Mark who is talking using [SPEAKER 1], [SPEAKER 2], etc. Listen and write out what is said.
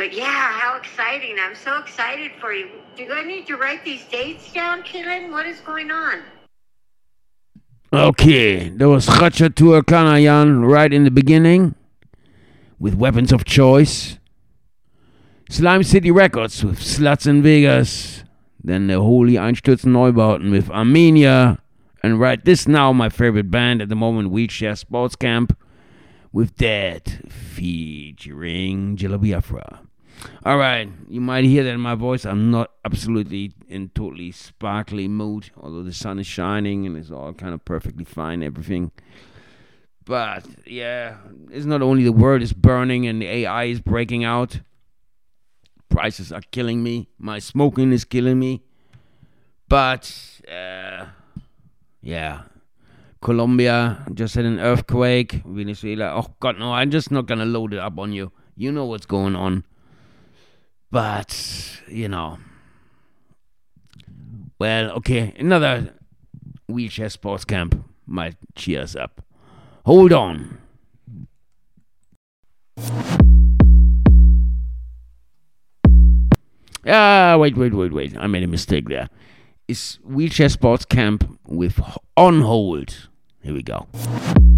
[SPEAKER 1] But yeah, how exciting. I'm so excited for you. Do I need to write these dates down, Killen? What is going on?
[SPEAKER 2] Okay, there was Khatchatur Kanayan right in the beginning with Weapons of Choice. Slime City Records with Sluts in Vegas. Then the Holy Einstürzen Neubauten with Armenia. And right this now, my favorite band at the moment, Wheelchair Sports Camp with Dead featuring Jilla Biafra. Alright, you might hear that in my voice. I'm not absolutely in totally sparkly mood, although the sun is shining and it's all kind of perfectly fine, everything. But yeah, it's not only the world is burning and the AI is breaking out. Prices are killing me. My smoking is killing me. But yeah, Colombia just had an earthquake. Venezuela, oh God, no, I'm just not gonna load it up on you. You know what's going on. But, you know. Well, okay, another Wheelchair Sports Camp might cheer us up. Hold on. Wait. I made a mistake there. It's Wheelchair Sports Camp with On Hold. Here we go.